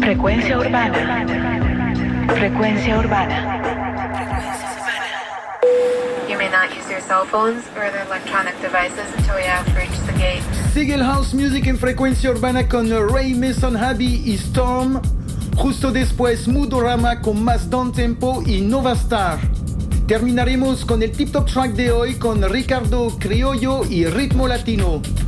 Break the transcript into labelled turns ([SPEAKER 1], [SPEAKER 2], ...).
[SPEAKER 1] Frecuencia urbana. Frecuencia urbana.
[SPEAKER 2] You may not use your cell phones or other electronic devices until we have reached the gate.
[SPEAKER 3] Sigue el house music en Frecuencia Urbana con Ray Mason, Habi y Storm. Justo después Moodorama con más downtempo y Nova Star. Terminaremos con el tip top track de hoy con Ricardo Criollo y Ritmo Latino.